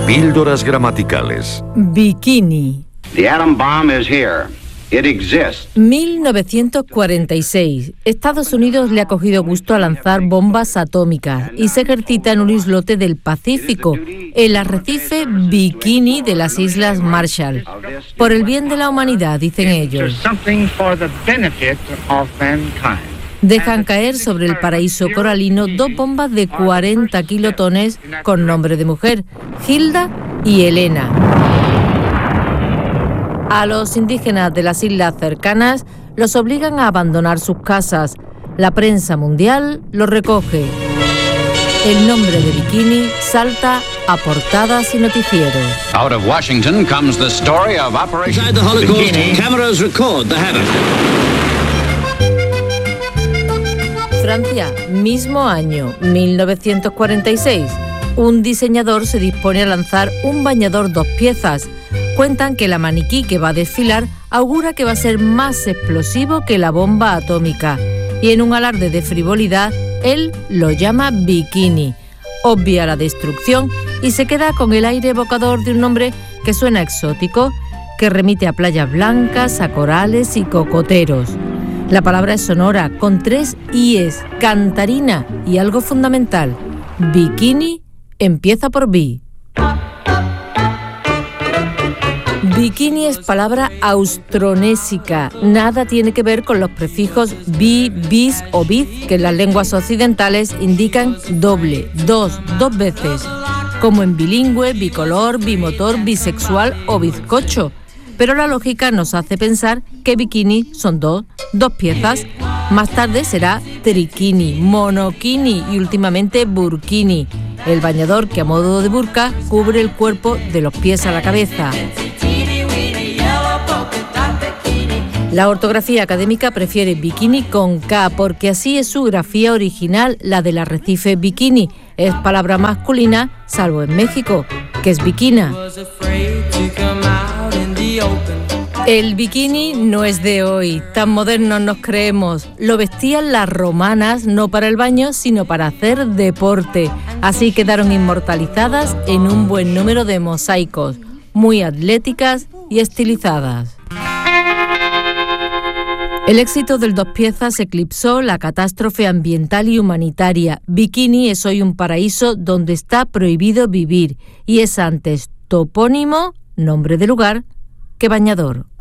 Píldoras gramaticales. Bikini. The atom bomb is here. It exists. 1946. Estados Unidos le ha cogido gusto a lanzar bombas atómicas y se ejercita en un islote del Pacífico, el arrecife Bikini de las Islas Marshall. Por el bien de la humanidad, dicen ellos. Dejan caer sobre el paraíso coralino 2 bombas de 40 kilotones con nombre de mujer, Hilda y Elena. A los indígenas de las islas cercanas los obligan a abandonar sus casas. La prensa mundial lo recoge. El nombre de Bikini salta a portadas y noticieros. Out of Washington comes the story of Operation Inside the Holocaust, Bikini. cameras record the havoc. Francia, mismo año, 1946. Un diseñador se dispone a lanzar un bañador 2 piezas. Cuentan que la maniquí que va a desfilar augura que va a ser más explosivo que la bomba atómica. Y en un alarde de frivolidad, él lo llama Bikini. Obvia la destrucción y se queda con el aire evocador de un nombre que suena exótico, que remite a playas blancas, a corales y cocoteros. La palabra es sonora, con 3 ies, cantarina y algo fundamental. Bikini empieza por bi. Bikini es palabra austronésica, nada tiene que ver con los prefijos bi, bis o biz, que en las lenguas occidentales indican doble, dos veces, como en bilingüe, bicolor, bimotor, bisexual o bizcocho. Pero la lógica nos hace pensar que bikini son dos piezas. Más tarde será trikini, monokini y últimamente burkini, el bañador que a modo de burka cubre el cuerpo de los pies a la cabeza. La ortografía académica prefiere bikini con K porque así es su grafía original, la del arrecife bikini. Es palabra masculina, salvo en México, que es bikina. El bikini no es de hoy, tan modernos nos creemos. Lo vestían las romanas no para el baño, sino para hacer deporte. Así quedaron inmortalizadas en un buen número de mosaicos, muy atléticas y estilizadas. El éxito del 2 piezas eclipsó la catástrofe ambiental y humanitaria. Bikini es hoy un paraíso donde está prohibido vivir y es antes topónimo, nombre de lugar, que bañador.